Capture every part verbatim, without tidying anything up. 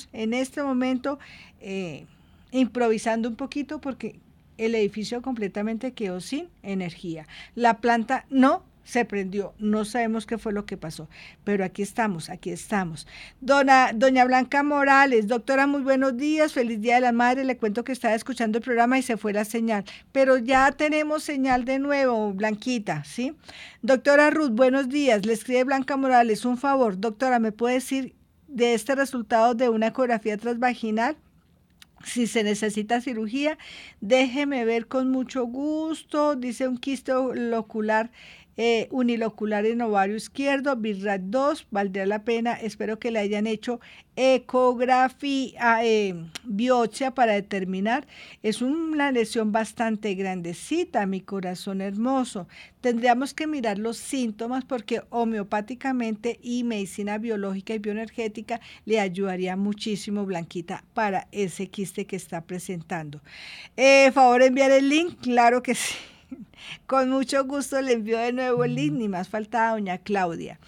en este momento eh, improvisando un poquito porque el edificio completamente quedó sin energía. La planta no se prendió, no sabemos qué fue lo que pasó, pero aquí estamos, aquí estamos. Dona, doña Blanca Morales, doctora, muy buenos días, feliz Día de la Madre, le cuento que estaba escuchando el programa y se fue la señal, pero ya tenemos señal de nuevo, Blanquita, ¿sí? Doctora Ruth, buenos días, le escribe Blanca Morales, un favor, doctora, ¿me puede decir de este resultado de una ecografía transvaginal? Si se necesita cirugía, déjeme ver con mucho gusto, dice un quiste locular eh, unilocular en ovario izquierdo, BIRAT dos, valdría la pena, espero que le hayan hecho ecografía, eh, biopsia para determinar, es una lesión bastante grandecita, mi corazón hermoso, tendríamos que mirar los síntomas porque homeopáticamente y medicina biológica y bioenergética le ayudaría muchísimo, Blanquita, para ese quiste que está presentando. Eh, favor enviar el link, claro que sí. Con mucho gusto le envío de nuevo el link, ni más falta doña Claudia.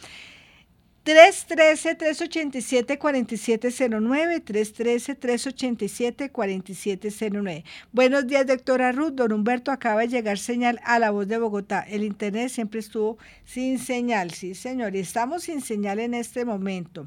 tres uno tres, tres ocho siete, cuatro siete cero nueve, tres uno tres, tres ocho siete, cuatro siete cero nueve. Buenos días, doctora Ruth. Don Humberto, acaba de llegar señal a La Voz de Bogotá. El internet siempre estuvo sin señal. Sí, señor, y estamos sin señal en este momento.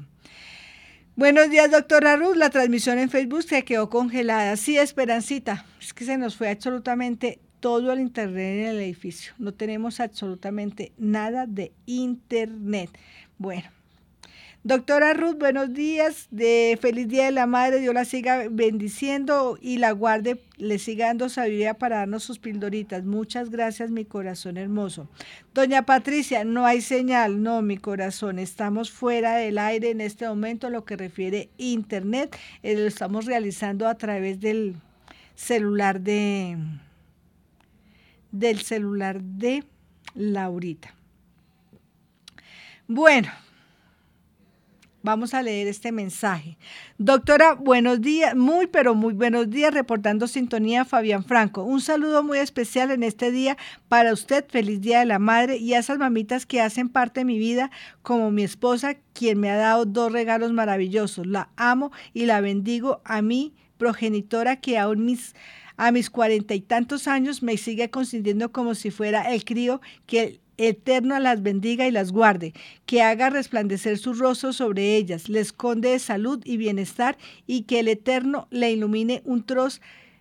Buenos días, doctora Ruth. La transmisión en Facebook se quedó congelada. Sí, Esperancita, es que se nos fue absolutamente todo el internet en el edificio. No tenemos absolutamente nada de internet. Bueno. Doctora Ruth, buenos días, de feliz Día de la Madre, Dios la siga bendiciendo y la guarde, le siga dando sabiduría para darnos sus pildoritas. Muchas gracias, mi corazón hermoso. Doña Patricia, no hay señal, no, mi corazón, estamos fuera del aire en este momento, lo que refiere internet, eh, lo estamos realizando a través del celular de, del celular de Laurita. Bueno. Vamos a leer este mensaje. Doctora, buenos días, muy pero muy buenos días, reportando sintonía Fabián Franco. Un saludo muy especial en este día para usted, feliz Día de la Madre y a esas mamitas que hacen parte de mi vida, como mi esposa, quien me ha dado dos regalos maravillosos. La amo y la bendigo a mi progenitora que aún mis, a mis cuarenta y tantos años me sigue consintiendo como si fuera el crío que Eterno las bendiga y las guarde, que haga resplandecer su rostro sobre ellas, les conde de salud y bienestar y que el Eterno le ilumine un troz,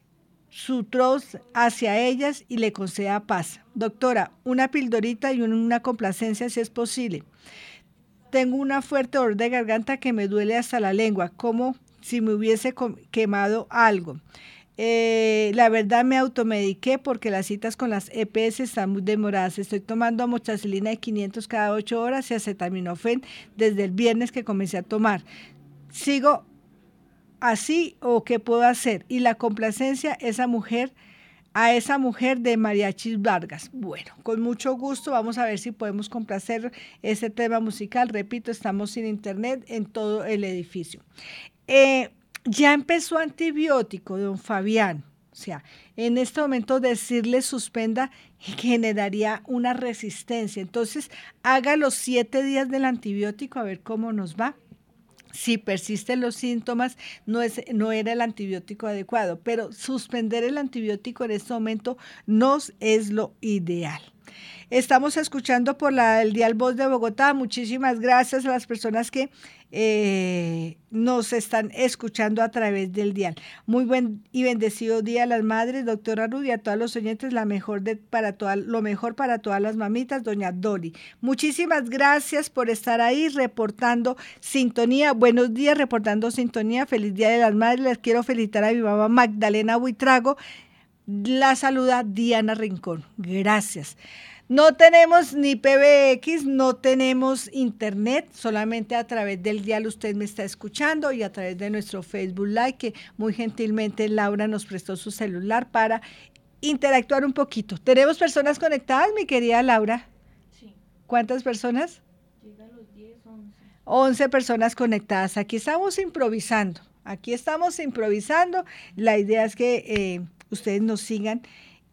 su troz hacia ellas y le conceda paz. Doctora, una pildorita y una complacencia si es posible. Tengo una fuerte dolor de garganta que me duele hasta la lengua, como si me hubiese quemado algo. Eh, la verdad me automediqué porque las citas con las E P S están muy demoradas. Estoy tomando amoxicilina de quinientos cada ocho horas y acetaminofén desde el viernes que comencé a tomar. ¿Sigo así o qué puedo hacer? Y la complacencia, esa mujer, a esa mujer de Mariachis Vargas. Bueno, con mucho gusto vamos a ver si podemos complacer ese tema musical. Repito, estamos sin internet en todo el edificio. Eh, Ya empezó antibiótico, don Fabián. O sea, en este momento decirle suspenda generaría una resistencia. Entonces, haga los siete días del antibiótico a ver cómo nos va. Si persisten los síntomas, no, es, no era el antibiótico adecuado, pero suspender el antibiótico en este momento no es lo ideal. Estamos escuchando por la, el Dial Voz de Bogotá. Muchísimas gracias a las personas que eh, nos están escuchando a través del Dial. Muy buen y bendecido día a las madres, doctora Ruth, y a todos los oyentes, la mejor de, para toda, lo mejor para todas las mamitas, doña Dolly. Muchísimas gracias por estar ahí reportando sintonía. Buenos días, reportando sintonía. Feliz Día de las Madres. Les quiero felicitar a mi mamá Magdalena Buitrago. La saluda Diana Rincón. Gracias. No tenemos ni P B X, no tenemos internet, solamente a través del dial usted me está escuchando y a través de nuestro Facebook Live, que muy gentilmente Laura nos prestó su celular para interactuar un poquito. ¿Tenemos personas conectadas, mi querida Laura? Sí. ¿Cuántas personas? Llega a los diez, once. once personas conectadas. Aquí estamos improvisando, aquí estamos improvisando. La idea es que eh, ustedes nos sigan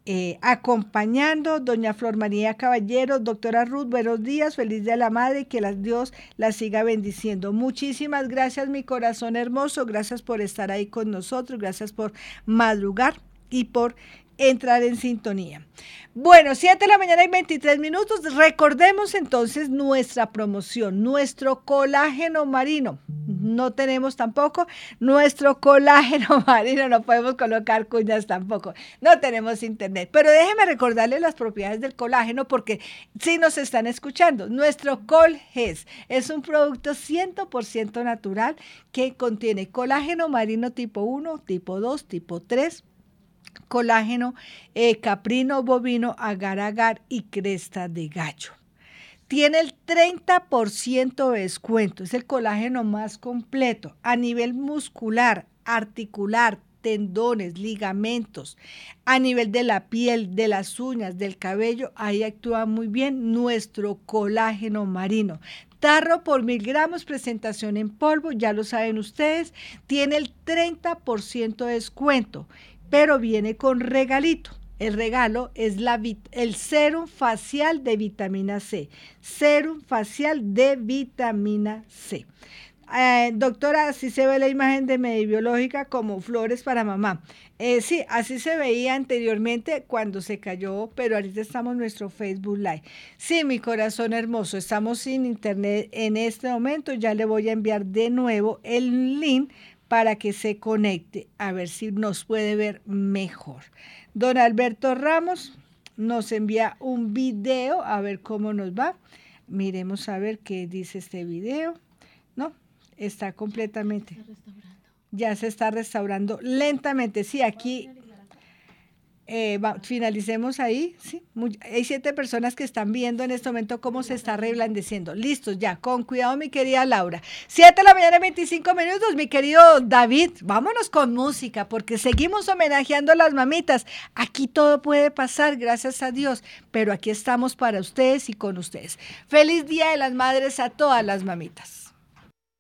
eh, acompañando, doña Flor María Caballero, doctora Ruth, buenos días, feliz día de la madre, que la, Dios la siga bendiciendo. Muchísimas gracias, mi corazón hermoso, gracias por estar ahí con nosotros, gracias por madrugar y por entrar en sintonía. Bueno, siete de la mañana y veintitrés minutos. Recordemos entonces nuestra promoción, nuestro colágeno marino. No tenemos tampoco nuestro colágeno marino, no podemos colocar cuñas tampoco. No tenemos internet. Pero déjenme recordarles las propiedades del colágeno porque sí nos están escuchando. Nuestro Colgés es un producto cien por ciento natural que contiene colágeno marino tipo uno, tipo dos, tipo tres, colágeno eh, caprino, bovino, agar agar y cresta de gallo. Tiene el treinta por ciento de descuento, es el colágeno más completo a nivel muscular, articular, tendones, ligamentos, a nivel de la piel, de las uñas, del cabello, ahí actúa muy bien nuestro colágeno marino. Tarro por mil gramos, presentación en polvo, ya lo saben ustedes, tiene el treinta por ciento de descuento, pero viene con regalito. El regalo es la, el Serum Facial de Vitamina C. Serum Facial de Vitamina C. Eh, doctora, así se ve la imagen de Medibiológica como flores para mamá. Eh, sí, así se veía anteriormente cuando se cayó, pero ahorita estamos en nuestro Facebook Live. Sí, mi corazón hermoso, estamos sin internet en este momento. Ya le voy a enviar de nuevo el link para que se conecte, a ver si nos puede ver mejor. Don Alberto Ramos nos envía un video, a ver cómo nos va. Miremos a ver qué dice este video. No, está completamente. Está restaurando. Ya se está restaurando lentamente. Sí, aquí eh, va, finalicemos ahí. Sí, muy, hay siete personas que están viendo en este momento cómo se está reblandeciendo. Listos, ya, con cuidado, mi querida Laura. siete de la mañana, veinticinco minutos, mi querido David. Vámonos con música, porque seguimos homenajeando a las mamitas. Aquí todo puede pasar, gracias a Dios, pero aquí estamos para ustedes y con ustedes. Feliz Día de las Madres a todas las mamitas.